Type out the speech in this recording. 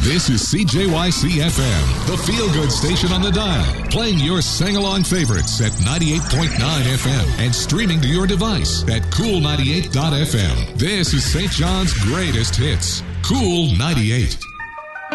This is CJYC FM, the feel-good station on the dial, playing your sing-along favorites at 98.9 FM and streaming to your device at Cool98.fm. This is St. John's greatest hits, Cool 98.